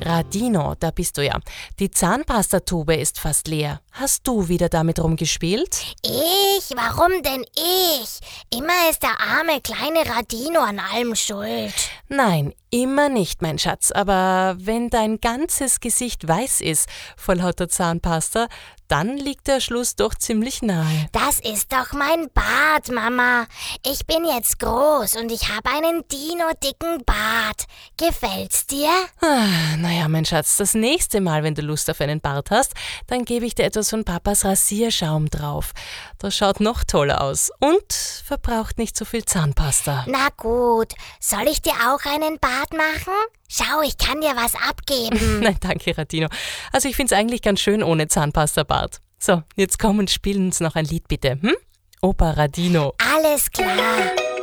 Radino, da bist du ja. Die Zahnpastatube ist fast leer. Hast du wieder damit rumgespielt? Ich? Warum denn ich? Immer ist der arme kleine Radino an allem schuld. Nein, immer nicht, mein Schatz. Aber wenn dein ganzes Gesicht weiß ist vor lauter Zahnpasta, dann liegt der Schluss doch ziemlich nahe. Das ist doch mein Bart, Mama. Ich bin jetzt groß und ich habe einen dino-dicken Bart. Gefällt's dir? Naja, mein Schatz, das nächste Mal, wenn du Lust auf einen Bart hast, dann gebe ich dir etwas von Papas Rasierschaum drauf. Das schaut noch toller aus und verbraucht nicht so viel Zahnpasta. Na gut, soll ich dir auch einen Bart machen? Schau, ich kann dir was abgeben. Nein, danke, Radino. Also ich finde es eigentlich ganz schön ohne Zahnpasta-Bart. So, jetzt komm und spiel uns noch ein Lied bitte, Opa Radino. Alles klar.